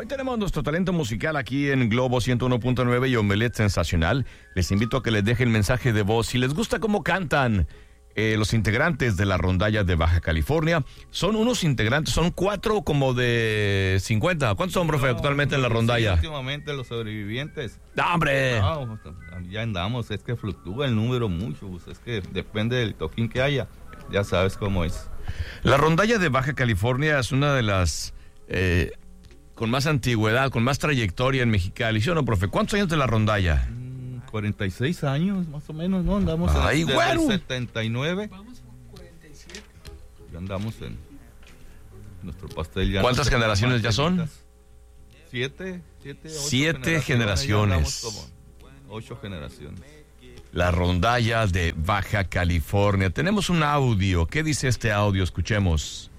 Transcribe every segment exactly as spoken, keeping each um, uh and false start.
tenemos nuestro talento musical aquí en Globo ciento uno punto nueve y Omelet Sensacional. Les invito a que les dejen mensaje de voz. Si les gusta cómo cantan eh, los integrantes de la rondalla de Baja California, son unos integrantes, son cuatro como de cincuenta. ¿Cuántos son, profe, actualmente en la rondalla? Sí, últimamente los sobrevivientes. ¡No, hombre! No, ya andamos, es que fluctúa el número mucho, pues es que depende del toquín que haya, ya sabes cómo es. La rondalla de Baja California es una de las... Eh, con más antigüedad, con más trayectoria en Mexicali, ¿sí o no, profe? ¿Cuántos años de la rondalla? Mm, cuarenta y seis años, más o menos, ¿no? Andamos Ay, en güero. el setenta y nueve. Vamos con cuarenta y siete. Ya andamos en nuestro pastel ya. ¿Cuántas generaciones ya son? Siete, siete, ocho Siete generaciones. Ya andamos como ocho generaciones. La rondalla de Baja California. Tenemos un audio. ¿Qué dice este audio? Escuchemos.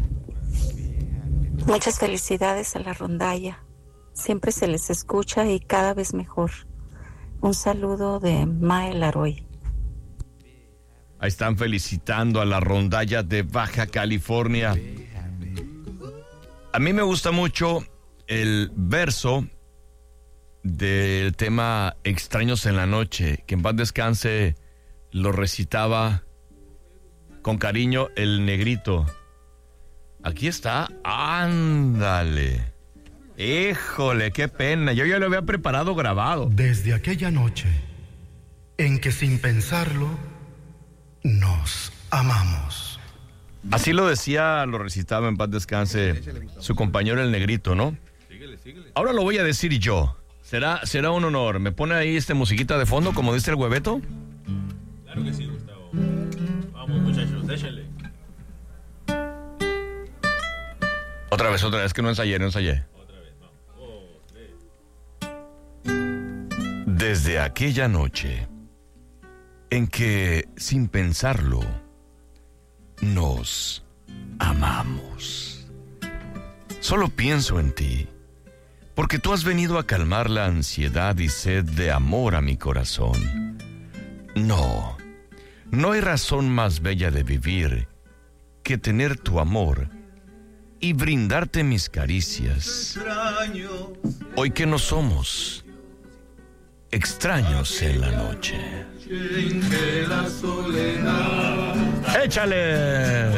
Muchas felicidades a la rondalla. Siempre se les escucha y cada vez mejor. Un saludo de Mae Laroy. Ahí están felicitando a la rondalla de Baja California. A mí me gusta mucho el verso del tema Extraños en la Noche, que en paz descanse lo recitaba con cariño el Negrito. Aquí está, ándale. Híjole, qué pena, yo ya lo había preparado grabado. Desde aquella noche en que sin pensarlo nos amamos. Así lo decía, lo recitaba en paz descanse su compañero el Negrito, ¿no? Ahora lo voy a decir yo. Será, será un honor. ¿Me pone ahí este musiquita de fondo, como dice el hueveto? Claro que sí, Gustavo. Vamos, muchachos, déjenle. Otra vez, otra vez, que no ensayé, no ensayé. Otra vez, vamos. Dos, tres. Desde aquella noche en que, sin pensarlo, nos amamos. Solo pienso en ti, porque tú has venido a calmar la ansiedad y sed de amor a mi corazón. No, no hay razón más bella de vivir que tener tu amor y brindarte mis caricias. Hoy que no somos extraños en la noche. ¡Échale!